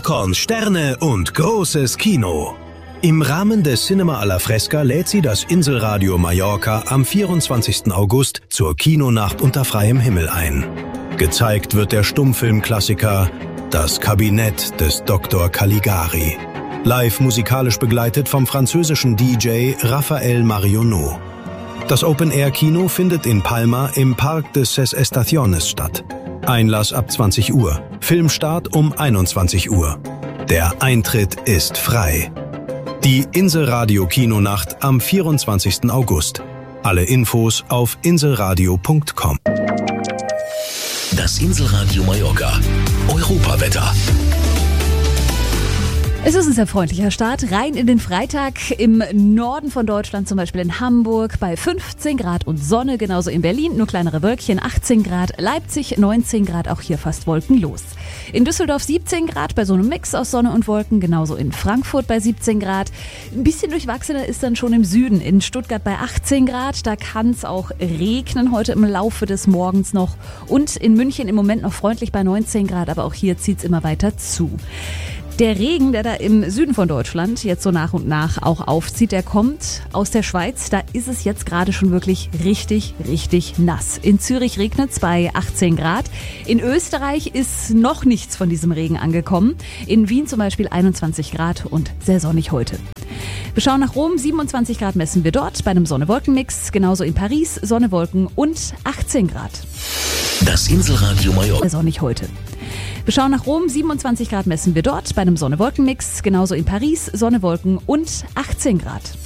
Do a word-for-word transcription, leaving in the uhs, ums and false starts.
Popcorn, Sterne und großes Kino. Im Rahmen des Cinema alla Fresca lädt sie das Inselradio Mallorca am vierundzwanzigsten August zur Kinonacht unter freiem Himmel ein. Gezeigt wird der Stummfilmklassiker Das Kabinett des Doktor Caligari. Live musikalisch begleitet vom französischen D J Raphael Marionneau. Das Open-Air-Kino findet in Palma im Park de Ses Estaciones statt. Einlass ab zwanzig Uhr, Filmstart um einundzwanzig Uhr. Der Eintritt ist frei. Die Inselradio-Kinonacht am vierundzwanzigsten August. Alle Infos auf inselradio punkt com. Das Inselradio Mallorca. Europawetter. Es ist ein sehr freundlicher Start rein in den Freitag. Im Norden von Deutschland, zum Beispiel in Hamburg, bei fünfzehn Grad und Sonne, genauso in Berlin, nur kleinere Wölkchen, achtzehn Grad, Leipzig neunzehn Grad, auch hier fast wolkenlos. In Düsseldorf siebzehn Grad, bei so einem Mix aus Sonne und Wolken, genauso in Frankfurt bei siebzehn Grad. Ein bisschen durchwachsener ist dann schon im Süden, in Stuttgart bei achtzehn Grad, da kann es auch regnen heute im Laufe des Morgens noch. Und in München im Moment noch freundlich bei neunzehn Grad, aber auch hier zieht es immer weiter zu. Der Regen, der da im Süden von Deutschland jetzt so nach und nach auch aufzieht, der kommt aus der Schweiz. Da ist es jetzt gerade schon wirklich richtig, richtig nass. In Zürich regnet es bei achtzehn Grad. In Österreich ist noch nichts von diesem Regen angekommen. In Wien zum Beispiel einundzwanzig Grad und sehr sonnig heute. Wir schauen nach Rom, siebenundzwanzig Grad messen wir dort bei einem Sonne-Wolken-Mix. Genauso in Paris, Sonne, Wolken und achtzehn Grad. Das Inselradio Mallorca. Sehr sonnig heute. Wir schauen nach Rom, siebenundzwanzig Grad messen wir dort bei einem Sonne-Wolken-Mix. Genauso in Paris, Sonne, Wolken und achtzehn Grad.